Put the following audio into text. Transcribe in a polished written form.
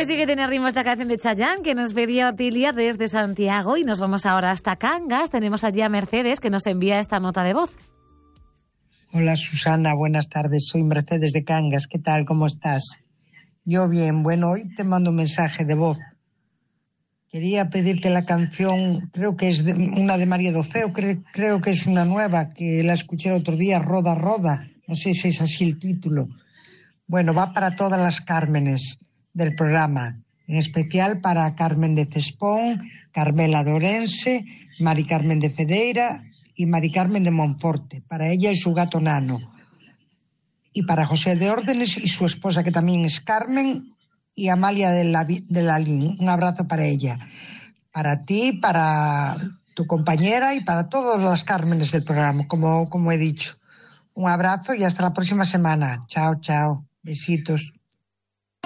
Pues sí que tiene ritmo esta canción de Chayanne que nos pedía Otilia desde Santiago y nos vamos ahora hasta Cangas. Tenemos allí a Mercedes que nos envía esta nota de voz. Hola Susana, buenas tardes. Soy Mercedes de Cangas. ¿Qué tal? ¿Cómo estás? Yo bien. Bueno, hoy te mando un mensaje de voz. Quería pedirte la canción, creo que es una de María Dofeo, creo que es una nueva, que la escuché el otro día, Roda, Roda. No sé si es así el título. Bueno, va para todas las Cármenes del programa, en especial para Carmen de Cespón, Carmela de Orense, Mari Carmen de Fedeira y Mari Carmen de Monforte, para ella y su gato Nano. Y para José de Órdenes y su esposa, que también es Carmen, y Amalia de la Lin. Un abrazo para ella, para ti, para tu compañera y para todas las Cármenes del programa, como he dicho. Un abrazo y hasta la próxima semana. Chao, chao. Besitos.